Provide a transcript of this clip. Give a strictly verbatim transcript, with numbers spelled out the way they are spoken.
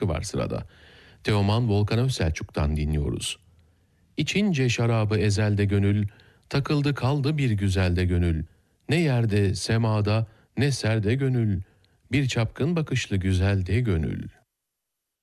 var sırada. Teoman Volkan Özselçuk'tan dinliyoruz. İçince şarabı ezelde gönül, takıldı kaldı bir güzelde gönül. Ne yerde semada ne serde gönül, bir çapkın bakışlı güzelde gönül.